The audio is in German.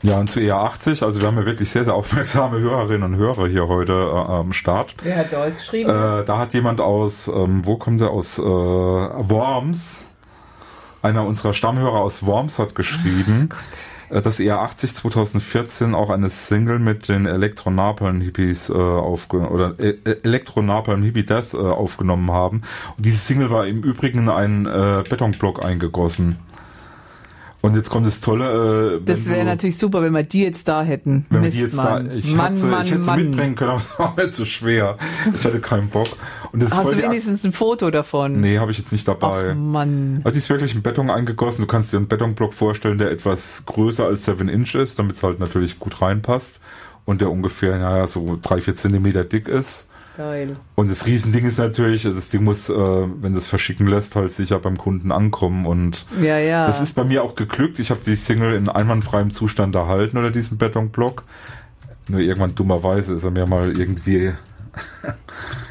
Ja, und zu ER80, also wir haben ja wirklich sehr, sehr aufmerksame Hörerinnen und Hörer hier heute am Start. Wer hat da geschrieben? Da hat jemand aus, wo kommt der, aus Worms, einer unserer Stammhörer aus Worms hat geschrieben, dass ER80 2014 auch eine Single mit den Elektro-Napalm Hippies Elektro-Napalm Hippie Death aufgenommen haben. Und diese Single war im Übrigen in einen Betonblock eingegossen. Und jetzt kommt das Tolle. Das wäre natürlich super, wenn wir die jetzt da hätten. Wenn wir die jetzt da, ich hätte sie mitbringen können, aber es war nicht so schwer. Ich hatte keinen Bock. Und das Hast du wenigstens ein Foto davon? Nee, habe ich jetzt nicht dabei. Ach Mann. Aber die ist wirklich in Beton eingegossen. Du kannst dir einen Betonblock vorstellen, der etwas größer als 7 Inch ist, damit es halt natürlich gut reinpasst. Und der ungefähr, so 3-4 Zentimeter dick ist. Geil. Und das Riesending ist natürlich, das Ding muss, wenn das verschicken lässt, halt sicher beim Kunden ankommen. Und ja. Das ist bei mir auch geglückt. Ich habe die Single in einwandfreiem Zustand erhalten unter diesem Betonblock. Nur irgendwann dummerweise ist er mir mal irgendwie